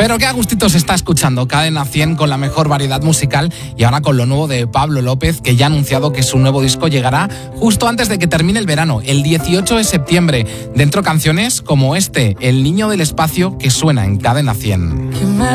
Pero qué a gustito se está escuchando Cadena 100 con la mejor variedad musical y ahora con lo nuevo de Pablo López, que ya ha anunciado que su nuevo disco llegará justo antes de que termine el verano, el 18 de septiembre. Dentro canciones como este, El niño del espacio, que suena en Cadena 100.